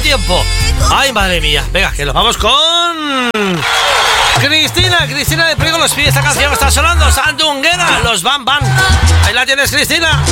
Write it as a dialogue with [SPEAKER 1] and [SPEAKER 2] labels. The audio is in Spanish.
[SPEAKER 1] tiempo. Ay, madre mía. Venga, que nos vamos con Cristina de Priego. Nos pide esta canción que está sonando, Sandunguera, los Bam Bam. Ahí la tienes, Cristina.